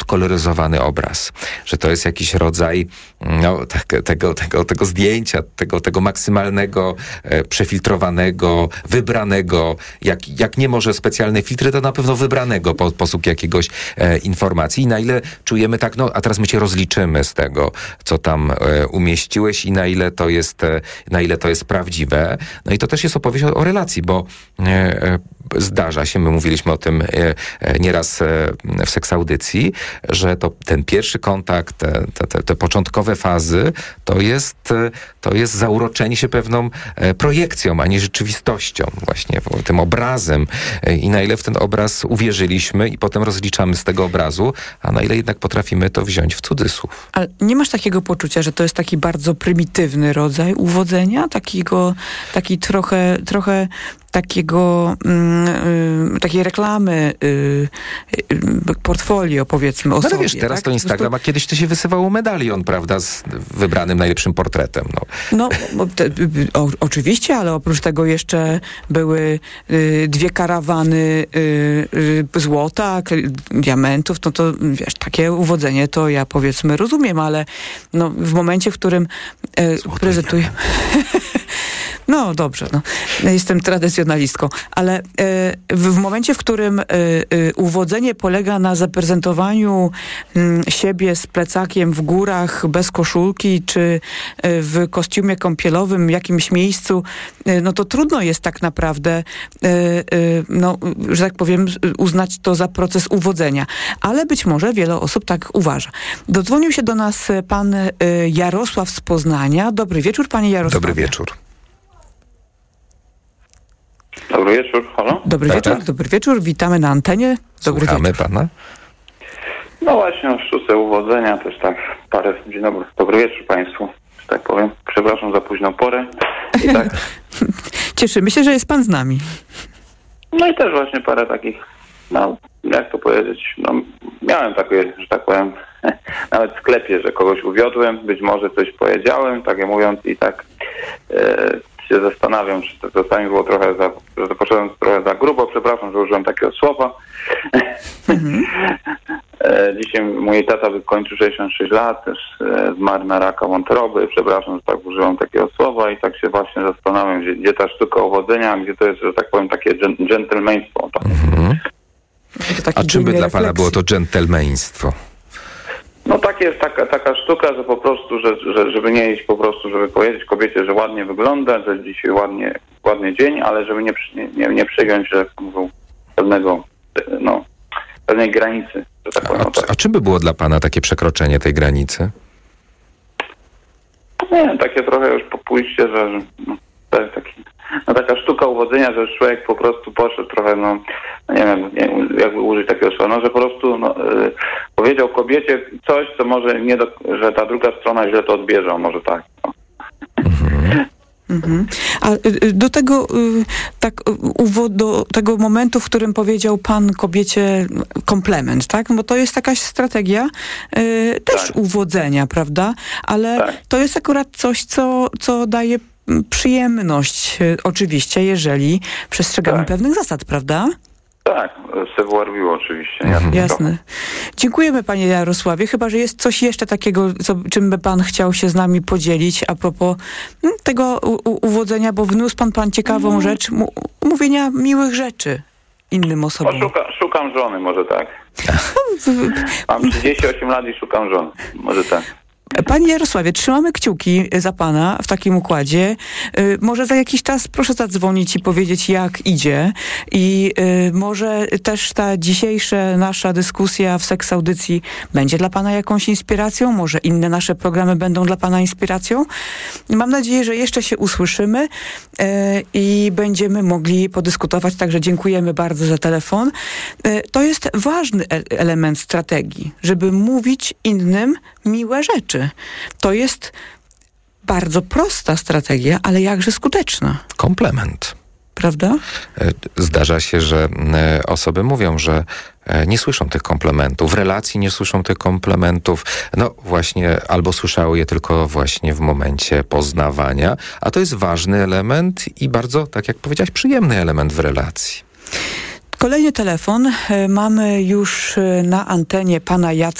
odkoloryzowany obraz, że to jest jakiś rodzaj tego zdjęcia, tego maksymalnego, przefiltrowanego, wybranego, jak nie może specjalne filtry, to na pewno wybranego posług jakiegoś informacji. I na ile czujemy tak, a teraz my cię rozliczymy z tego, co tam umieściłeś i na ile to jest prawdziwe. No i to też jest opowieść o relacji, bo zdarza się, my mówiliśmy o tym nieraz w seksaudycji, że ten pierwszy kontakt, te początkowe fazy, to jest zauroczenie się pewną projekcją, a nie rzeczywistością, właśnie tym obrazem. I na ile w ten obraz uwierzyliśmy i potem rozliczamy z tego obrazu, a na ile jednak potrafimy to wziąć w cudzysłów. Ale nie masz takiego poczucia, że to jest taki bardzo prymitywny rodzaj uwodzenia? Taki trochę takiej reklamy, portfolio, powiedzmy, o sobie. No wiesz, teraz tak? To Instagram, a kiedyś to się wysyłało medalion, prawda, z wybranym najlepszym portretem. Oczywiście, ale oprócz tego jeszcze były 2 karawany złota, diamentów, to wiesz, takie uwodzenie to ja, powiedzmy, rozumiem, ale w momencie, w którym prezentuję... No dobrze, jestem tradycjonalistką, ale w momencie, w którym uwodzenie polega na zaprezentowaniu siebie z plecakiem w górach, bez koszulki, czy w kostiumie kąpielowym w jakimś miejscu, to trudno jest tak naprawdę, że tak powiem, uznać to za proces uwodzenia. Ale być może wiele osób tak uważa. Dodzwonił się do nas pan Jarosław z Poznania. Dobry wieczór, panie Jarosławie. Dobry wieczór. Dobry wieczór, halo? Dobry wieczór, witamy na antenie. Słuchamy pana. No właśnie, o sztuce uwodzenia też tak parę... Dzień dobry, dobry wieczór państwu, że tak powiem. Przepraszam za późną porę. I tak. Cieszymy się, że jest pan z nami. No i też właśnie parę takich, jak to powiedzieć, miałem takie, że tak powiem, nawet w sklepie, że kogoś uwiodłem, być może coś powiedziałem, tak mówiąc, i tak się zastanawiam, czy to czasami było trochę że to poszedłem trochę za grubo, przepraszam, że użyłem takiego słowa. Dzisiaj mój tata wykończył 66 lat, też zmarł na raka wątroby, przepraszam, że tak użyłem takiego słowa i tak się właśnie zastanawiam, gdzie ta sztuka uwodzenia, gdzie to jest, że tak powiem, takie dżentelmeństwo. Tak. A czym by dla pana było to dżentelmeństwo? No tak jest taka sztuka, że po prostu, żeby nie iść po prostu, żeby powiedzieć kobiecie, że ładnie wygląda, że dzisiaj ładny dzień, ale żeby nie przyjąć, że mówią, pewnej granicy. Że tak powiem, a czym by było dla pana takie przekroczenie tej granicy? Nie, takie trochę już pójście, że to jest taka sztuka uwodzenia, że człowiek po prostu poszedł trochę, nie wiem, jakby użyć takiego słowa, że po prostu powiedział kobiecie coś, co może że ta druga strona źle to odbierze, może tak. A do tego do tego momentu, w którym powiedział pan kobiecie komplement, tak? Bo to jest jakaś strategia też uwodzenia, prawda? Ale to jest akurat coś, co daje przyjemność, oczywiście, jeżeli przestrzegamy pewnych zasad, prawda? Tak, savoir-vivre oczywiście. Jasne. Dziękujemy, panie Jarosławie. Chyba, że jest coś jeszcze takiego, czym by pan chciał się z nami podzielić a propos tego uwodzenia, bo wniósł pan ciekawą rzecz, mówienia miłych rzeczy innym osobom. Szukam żony, może tak. Mam 38 lat i szukam żony, może tak. Panie Jarosławie, trzymamy kciuki za pana w takim układzie. Może za jakiś czas proszę zadzwonić i powiedzieć, jak idzie. I może też ta dzisiejsza nasza dyskusja w seksaudycji będzie dla pana jakąś inspiracją. Może inne nasze programy będą dla pana inspiracją. Mam nadzieję, że jeszcze się usłyszymy i będziemy mogli podyskutować. Także dziękujemy bardzo za telefon. To jest ważny element strategii, żeby mówić innym miłe rzeczy. To jest bardzo prosta strategia, ale jakże skuteczna. Komplement. Prawda? Zdarza się, że osoby mówią, że nie słyszą tych komplementów. W relacji nie słyszą tych komplementów. No właśnie, albo słyszały je tylko właśnie w momencie poznawania. A to jest ważny element i bardzo, tak jak powiedziałaś, przyjemny element w relacji. Kolejny telefon. Mamy już na antenie pana Jacka